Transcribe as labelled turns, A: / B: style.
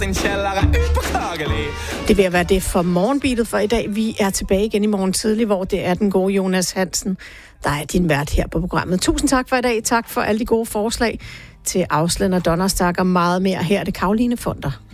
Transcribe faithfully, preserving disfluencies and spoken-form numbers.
A: din kjellare upåklagelig.
B: Det vil være det for morgenbeatet for i dag. Vi er tilbage igen i morgen tidlig, hvor det er den gode Jonas Hansen, der er din vært her på programmet. Tusind tak for i dag. Tak for alle de gode forslag til Ausland og Donnerstag og meget mere. Her er det Karoline Funder.